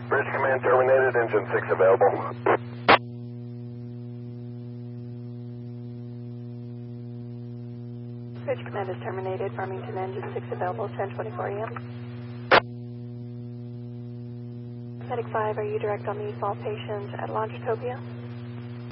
Bridge command terminated, engine 6 available. Bridge command is terminated, Farmington engine 6 available, 10:24 a.m. Medic 5, are you direct on the fall patient at Launchtopia?